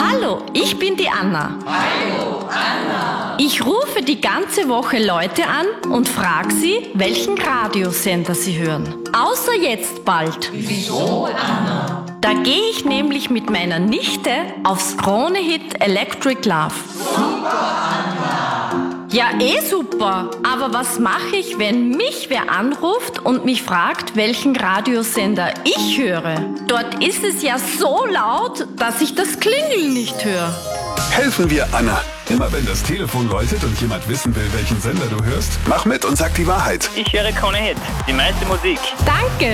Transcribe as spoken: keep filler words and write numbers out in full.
Hallo, ich bin die Anna. Hallo, Anna. Ich rufe die ganze Woche Leute an und frage sie, welchen Radiosender sie hören. Außer jetzt bald. Wieso, Anna? Da gehe ich nämlich mit meiner Nichte aufs Krone-Hit Electric Love. Super, Anna. Ja, eh super. Aber was mache ich, wenn mich wer anruft und mich fragt, welchen Radiosender ich höre? Dort ist es ja so laut, dass ich das Klingeln nicht höre. Helfen wir Anna. Immer wenn das Telefon läutet und jemand wissen will, welchen Sender du hörst, mach mit und sag die Wahrheit. Ich höre Krone Hit, die meiste Musik. Danke.